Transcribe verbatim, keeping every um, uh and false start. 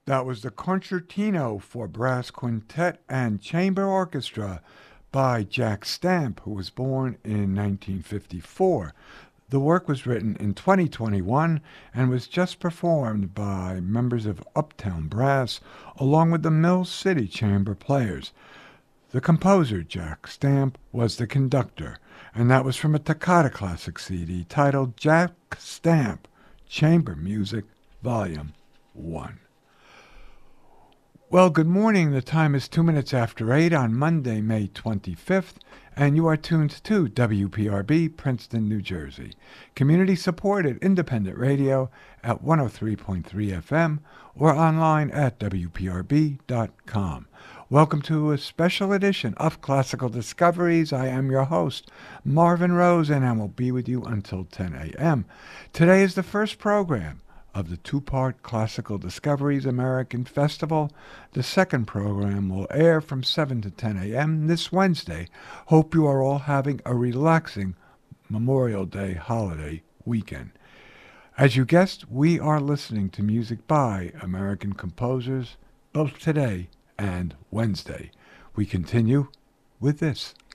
That was the Concertino for Brass Quintet and Chamber Orchestra by Jack Stamp, who was born in nineteen fifty-four. The work was written in twenty twenty-one and was just performed by members of Uptown Brass along with the Mill City Chamber Players. The composer, Jack Stamp, was the conductor, and that was from a Toccata Classic C D titled Jack Stamp, Chamber Music, Volume one. Well, good morning. The time is two minutes after eight on Monday, May twenty-fifth, and you are tuned to W P R B, Princeton, New Jersey, community-supported independent radio at one oh three point three F M or online at W P R B dot com. Welcome to a special edition of Classical Discoveries. I am your host, Marvin Rose, and I will be with you until ten a.m. Today is the first program of the two-part Classical Discoveries American Festival. The second program will air from seven to ten a.m. this Wednesday. Hope you are all having a relaxing Memorial Day holiday weekend. As you guessed, we are listening to music by American composers both today and Wednesday. We continue with this.